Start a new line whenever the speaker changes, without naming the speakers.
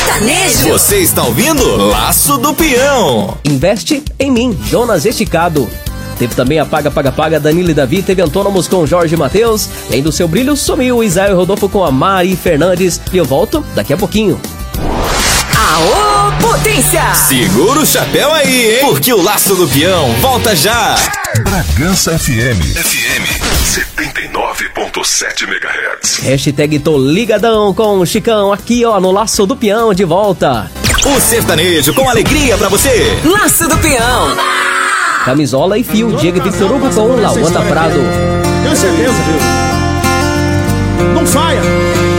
sertanejo.
Você está ouvindo Laço do Peão.
Investe em mim, Jonas Esticado. Teve também a Paga, Paga, Paga, Danilo e Davi. Teve Antônomos com Jorge e Matheus. E aí do Seu Brilho sumiu Isael e Rodolfo com a Mari Fernandes. E eu volto daqui a pouquinho.
Aô, potência!
Segura o chapéu aí, hein? Porque o Laço do Peão volta já.
Bragança FM 79.7 MHz.
Hashtag tô ligadão com o Chicão aqui, ó, no Laço do Peão de volta.
O sertanejo com alegria pra você.
Laço do Peão.
Camisola e fio, Diego e Victor Hugo com Lawanda Prado.
Tenho certeza, viu? Não saia.